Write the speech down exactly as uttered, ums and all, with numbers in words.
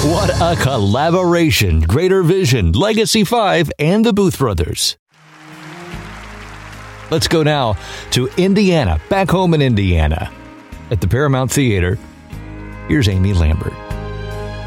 What a collaboration. Greater Vision, Legacy five, and the Booth Brothers. Let's go now to Indiana, back home in Indiana. At the Paramount Theater, here's Amy Lambert.